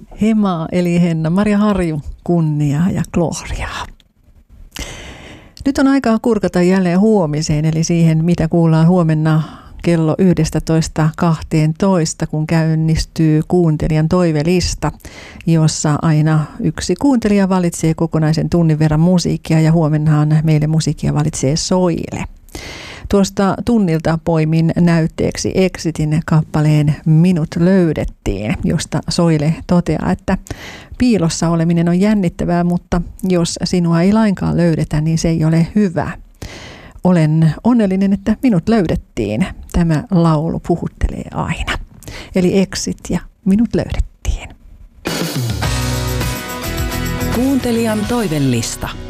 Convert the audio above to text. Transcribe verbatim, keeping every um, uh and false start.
Hema eli Henna-Maria Harju, kunniaa ja gloriaa. Nyt on aikaa kurkata jälleen huomiseen, eli siihen, mitä kuullaan huomenna kello yksitoista kaksitoista, kun käynnistyy kuuntelijan toivelista, jossa aina yksi kuuntelija valitsee kokonaisen tunnin verran musiikkia, ja huomennahan meille musiikkia valitsee Soile. Tuosta tunnilta poimin näytteeksi Exitin kappaleen Minut löydettiin, josta Soile toteaa, että piilossa oleminen on jännittävää, mutta jos sinua ei lainkaan löydetä, niin se ei ole hyvä. Olen onnellinen, että minut löydettiin. Tämä laulu puhuttelee aina. Eli Exit ja Minut löydettiin. Kuuntelijan toivellista.